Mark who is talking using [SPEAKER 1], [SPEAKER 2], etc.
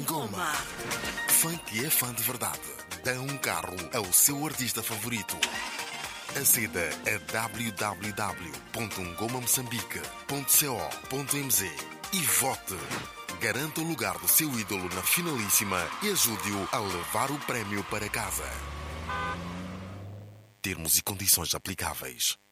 [SPEAKER 1] Ngoma. Funk é fã de verdade. Dá um carro ao seu artista favorito. Aceda a www.ngomamoçambique.co.mz e vote. Garanta o lugar do seu ídolo na finalíssima e ajude-o a levar o prémio para casa. Termos e condições aplicáveis.